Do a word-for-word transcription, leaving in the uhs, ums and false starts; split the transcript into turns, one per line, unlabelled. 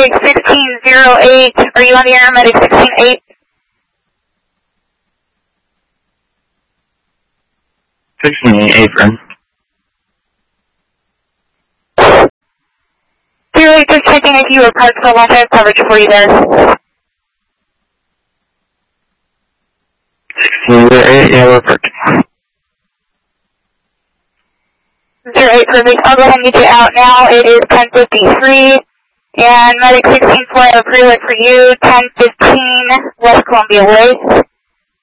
Medic sixteen oh eight, are you on the air, Medic sixteen eight?
sixteen eight, Affirm.
zero eight, just checking if you were parked for launch. I have coverage for you there.
sixteen oh eight, yeah, we're parked.
zero eight, perfect. I'll go ahead and get you out now. It is ten fifty-three, and Medic sixteen four, I have a pre-alert for you, ten fifteen, West Columbia Way.